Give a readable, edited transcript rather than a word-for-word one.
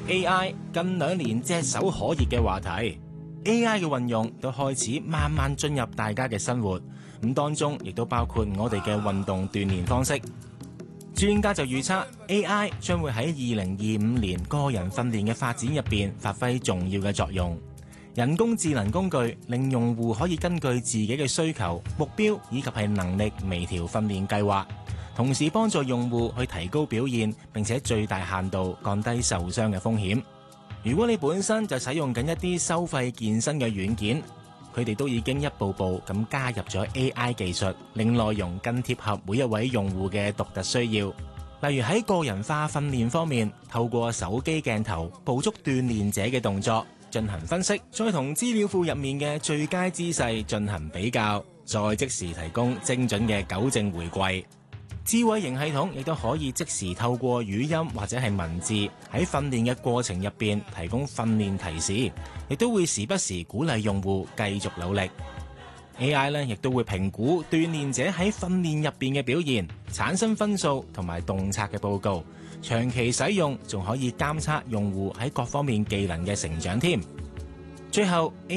AI 近2年炙手可熱嘅話題 ，AI 嘅運用都開始慢慢進入大家嘅生活，咁當中亦都包括我哋嘅運動鍛鍊方式。專家就預測 AI 將會喺2025年個人訓練嘅發展入邊發揮重要嘅作用。人工智能工具令用戶可以根據自己嘅需求、目標以及係能力微調訓練計劃，同時幫助用戶去提高表現，並且最大限度降低受傷嘅風險。如果你本身就使用緊一啲收費健身嘅軟件，佢哋都已經一步步咁加入咗 AI 技術，令內容更貼合每一位用戶嘅獨特需要。例如喺個人化訓練方面，透過手機鏡頭捕捉鍛鍊者嘅動作，進行分析，再同資料庫入面嘅最佳姿勢進行比較，再即時提供精準嘅糾正回饋。智慧型系統亦都可以即時透過語音或者係文字喺訓練嘅過程入邊提供訓練提示，亦都會時不時鼓勵用戶繼續努力。AI 咧亦都會評估鍛鍊者喺訓練入邊嘅表現，產生分數同埋洞察嘅報告。長期使用仲可以監測用戶喺各方面技能嘅成長添。最後